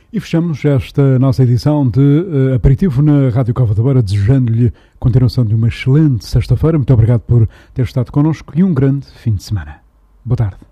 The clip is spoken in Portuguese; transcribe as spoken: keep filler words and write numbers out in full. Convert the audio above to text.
E fechamos esta nossa edição de uh, Aperitivo na Rádio Cova da Beira, desejando-lhe continuação de uma excelente sexta-feira. Muito obrigado por ter estado connosco e um grande fim de semana. Boa tarde.